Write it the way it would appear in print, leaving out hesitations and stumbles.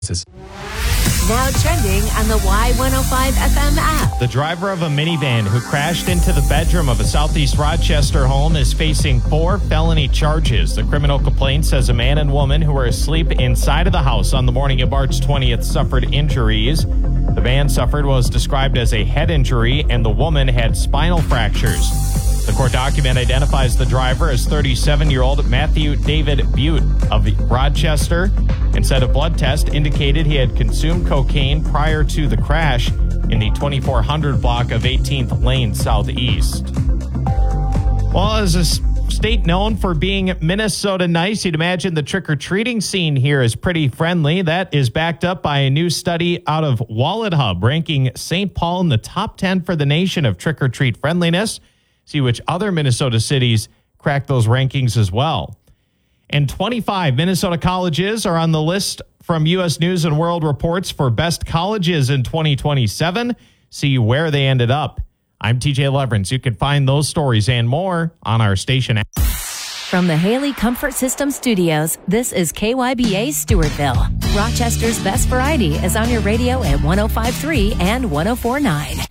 Now trending on the Y105 FM app. The driver of a minivan who crashed into the bedroom of a Southeast Rochester home is facing 4 felony charges. The criminal complaint says a man and woman who were asleep inside of the house on the morning of March 20th suffered injuries. The man suffered what was described as a head injury, and the woman had spinal fractures. The court document identifies the driver as 37-year-old Matthew David Butte of Rochester and said a blood test indicated he had consumed cocaine prior to the crash in the 2400 block of 18th Lane Southeast. Well, as a state known for being Minnesota nice, you'd imagine the trick-or-treating scene here is pretty friendly. That is backed up by a new study out of Wallet Hub, ranking St. Paul in the top 10 for the nation of trick-or-treat friendliness. See which other Minnesota cities crack those rankings as well. And 25 Minnesota colleges are on the list from U.S. News and World Reports for best colleges in 2027. See where they ended up. I'm TJ Leverins. You can find those stories and more on our station app. From the Haley Comfort System Studios, this is KYBA Stewartville. Rochester's best variety is on your radio at 105.3 and 104.9.